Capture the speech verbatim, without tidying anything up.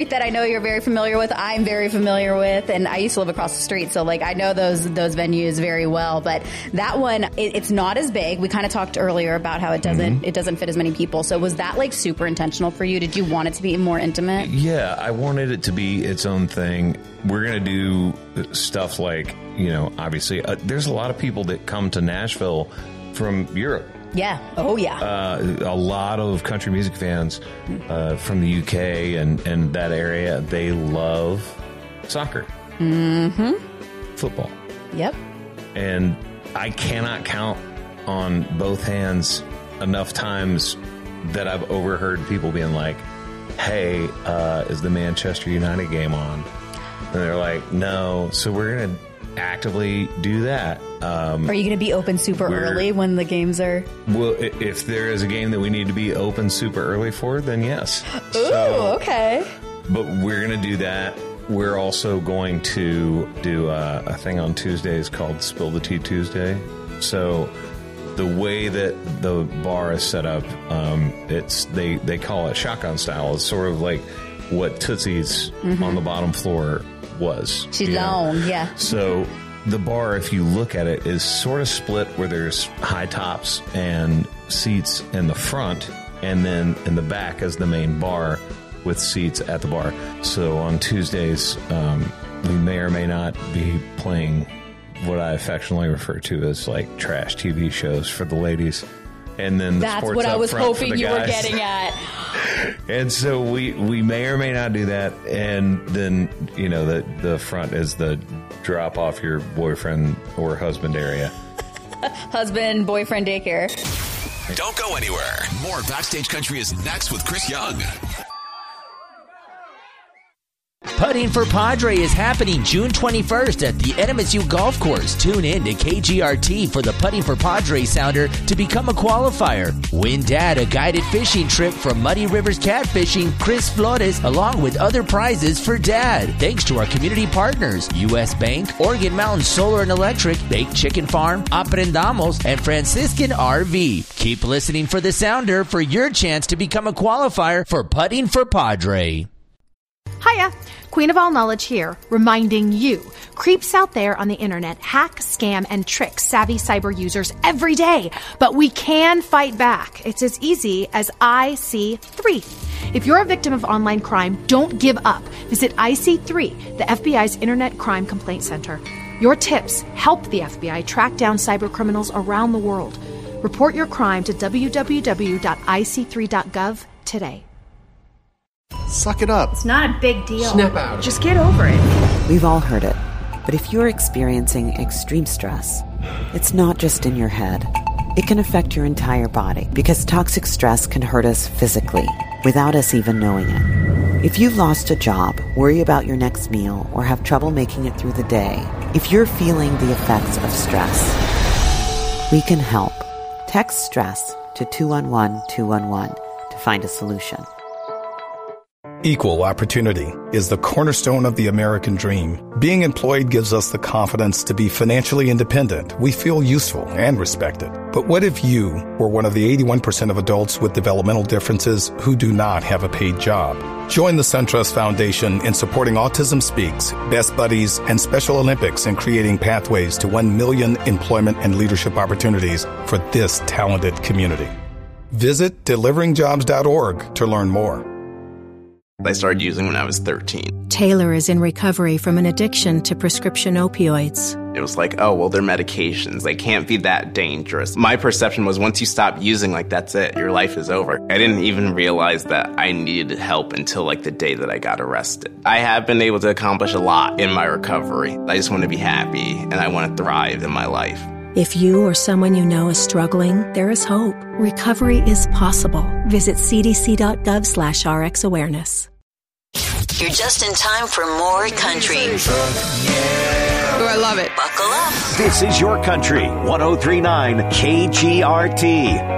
that I know you're very familiar with. I'm very familiar with, and I used to live across the street, so like I know those those venues very well. But that one, it, it's not as big. We kind of talked earlier about how it doesn't mm-hmm. it doesn't fit as many people. So was that like super intentional for you? Did you want it to be more intimate? Yeah, I wanted it to be its own thing. We're gonna do stuff like, you know, obviously, uh, there's a lot of people that come to Nashville from Europe. Yeah. Oh, yeah. Uh, a lot of country music fans uh, from the U K and, and that area, they love soccer. Mm-hmm. Football. Yep. And I cannot count on both hands enough times that I've overheard people being like, hey, uh, is the Manchester United game on? And they're like, no. So we're going to actively do that. Um, Are you going to be open super early when the games are? Well, if there is a game that we need to be open super early for, then yes. Ooh, so, okay. But we're going to do that. We're also going to do a, a thing on Tuesdays called Spill the Tea Tuesday. So the way that the bar is set up, um, it's they, they call it shotgun style. It's sort of like what Tootsie's mm-hmm. on the bottom floor was. She's long, yeah. So the bar, if you look at it, is sort of split where there's high tops and seats in the front, and then in the back is the main bar with seats at the bar. So on Tuesdays, um, we may or may not be playing what I affectionately refer to as like trash T V shows for the ladies. And then the That's sports what I was hoping you guys. were getting at. And so we, we may or may not do that. And then, you know, the, the front is the drop off your boyfriend or husband area. Husband, boyfriend daycare. Don't go anywhere. More Backstage Country is next with Chris Young. Putting for Padre is happening June twenty-first at the N M S U Golf Course. Tune in to K G R T for the Putting for Padre sounder to become a qualifier. Win Dad a guided fishing trip from Muddy Rivers Catfishing, Chris Flores, along with other prizes for Dad. Thanks to our community partners, U S Bank, Oregon Mountain Solar and Electric, Baked Chicken Farm, Aprendamos, and Franciscan R V. Keep listening for the sounder for your chance to become a qualifier for Putting for Padre. Hiya, Queen of All Knowledge here, reminding you, creeps out there on the internet hack, scam, and trick savvy cyber users every day. But we can fight back. It's as easy as I C three. If you're a victim of online crime, don't give up. Visit I C three, the F B I's Internet Crime Complaint Center. Your tips help the F B I track down cyber criminals around the world. Report your crime to w w w dot i c three dot gov today. Suck it up. It's not a big deal. Snap out. Just get over it. We've all heard it. But if you're experiencing extreme stress, it's not just in your head. It can affect your entire body because toxic stress can hurt us physically without us even knowing it. If you've lost a job, worry about your next meal, or have trouble making it through the day, if you're feeling the effects of stress, we can help. Text STRESS to two one one two one one to find a solution. Equal opportunity is the cornerstone of the American dream. Being employed gives us the confidence to be financially independent. We feel useful and respected. But what if you were one of the eighty-one percent of adults with developmental differences who do not have a paid job? Join the SunTrust Foundation in supporting Autism Speaks, Best Buddies, and Special Olympics in creating pathways to one million employment and leadership opportunities for this talented community. Visit delivering jobs dot org to learn more. I started using when I was thirteen. Taylor is in recovery from an addiction to prescription opioids. It was like, oh, well, they're medications. They can't be that dangerous. My perception was once you stop using, like, that's it. Your life is over. I didn't even realize that I needed help until, like, the day that I got arrested. I have been able to accomplish a lot in my recovery. I just want to be happy, and I want to thrive in my life. If you or someone you know is struggling, there is hope. Recovery is possible. Visit c d c dot gov slash r x awareness. You're just in time for more country. Oh, I love it. Buckle up. This is your country. one oh three point nine K G R T.